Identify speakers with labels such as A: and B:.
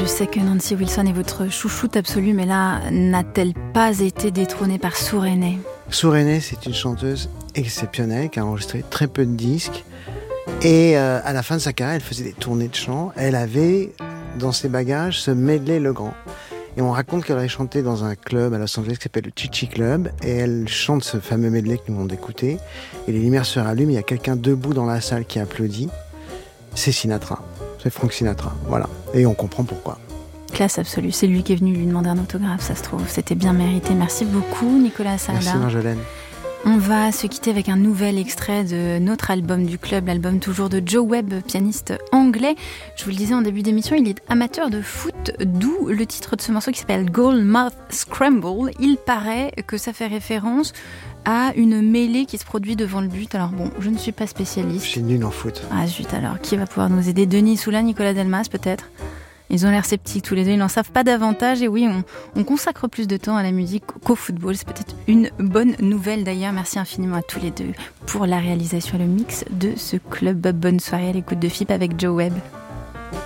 A: Je sais que Nancy Wilson est votre chouchoute absolue, mais là, n'a-t-elle pas été détrônée par Sue Rainey ?
B: Sue Rainey, c'est une chanteuse exceptionnelle qui a enregistré très peu de disques. Et à la fin de sa carrière, elle faisait des tournées de chant. Elle avait dans ses bagages ce medley Legrand. Et on raconte qu'elle avait chanté dans un club à Los Angeles qui s'appelle le Chi-Chi Club. Et elle chante ce fameux medley que nous venons d'écouter. Et les lumières se rallument, il y a quelqu'un debout dans la salle qui applaudit. C'est Sinatra. C'est Frank Sinatra, voilà. Et on comprend pourquoi.
A: Classe absolue. C'est lui qui est venu lui demander un autographe, ça se trouve. C'était bien mérité. Merci beaucoup, Nicolas Sardin.
B: Merci Marjolaine.
A: On va se quitter avec un nouvel extrait de notre album du club, l'album toujours de Joe Webb, pianiste anglais. Je vous le disais en début d'émission, il est amateur de foot, d'où le titre de ce morceau qui s'appelle Goalmouth Scramble. Il paraît que ça fait référence à une mêlée qui se produit devant le but. Alors bon, je ne suis pas spécialiste.
B: Je suis nul en foot.
A: Ah zut, alors qui va pouvoir nous aider ? Denis Soula, Nicolas Delmas peut-être ? Ils ont l'air sceptiques tous les deux, ils n'en savent pas davantage. Et oui, on consacre plus de temps à la musique qu'au football. C'est peut-être une bonne nouvelle d'ailleurs. Merci infiniment à tous les deux pour la réalisation et le mix de ce club. Bonne soirée à l'écoute de FIP avec Joe Webb.